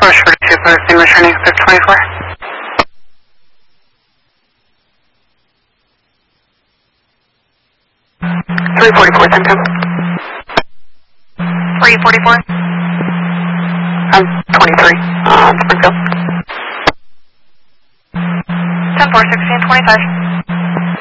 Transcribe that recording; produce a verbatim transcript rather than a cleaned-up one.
Approach forty-two, posting returning six twenty-four. three forty-four, ten ten. three forty-four. I'm twenty-three, uh, Springfield. ten four, sixteen twenty-five.